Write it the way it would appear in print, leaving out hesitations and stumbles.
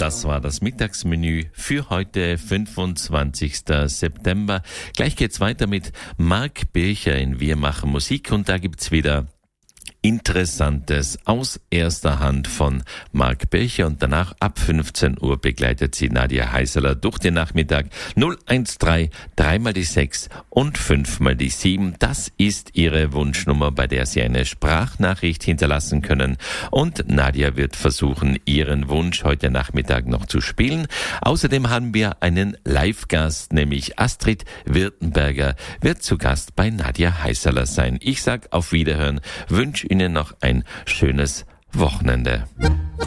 Das war das Mittagsmenü für heute, 25. September. Gleich geht's weiter mit Marc Bircher in Wir machen Musik und da gibt's wieder Interessantes aus erster Hand von Marc Bircher und danach ab 15 Uhr begleitet sie Nadja Heißler durch den Nachmittag 013 3 mal die 6 und 5 mal die 7. Das ist ihre Wunschnummer, bei der Sie eine Sprachnachricht hinterlassen können und Nadja wird versuchen, ihren Wunsch heute Nachmittag noch zu spielen. Außerdem haben wir einen Live-Gast, nämlich Astrid Wirtenberger wird zu Gast bei Nadja Heißler sein. Ich sag auf Wiederhören, wünsche Ihnen noch ein schönes Wochenende.